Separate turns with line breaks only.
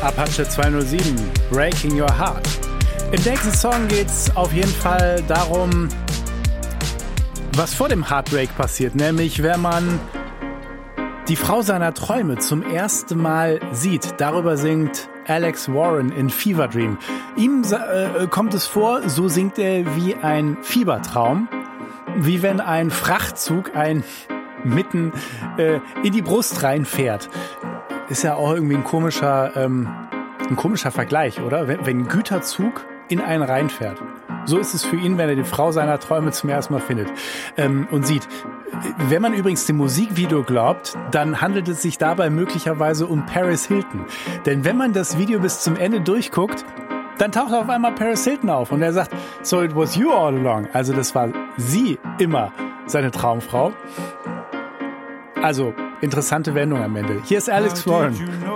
Apache 207, Breaking Your Heart. Im nächsten Song geht's auf jeden Fall darum, was vor dem Heartbreak passiert, nämlich wenn man die Frau seiner Träume zum ersten Mal sieht. Darüber singt Alex Warren in Fever Dream. Ihm kommt es vor, so singt er wie ein Fiebertraum, wie wenn ein Frachtzug mitten in die Brust reinfährt. Ist ja auch irgendwie ein komischer Vergleich, oder? Wenn ein Güterzug in einen reinfährt. So ist es für ihn, wenn er die Frau seiner Träume zum ersten Mal findet und sieht. Wenn man übrigens dem Musikvideo glaubt, dann handelt es sich dabei möglicherweise um Paris Hilton. Denn wenn man das Video bis zum Ende durchguckt, dann taucht auf einmal Paris Hilton auf und er sagt, so it was you all along. Also das war sie immer, seine Traumfrau. Also interessante Wendung am Ende. Hier ist Alex Warren.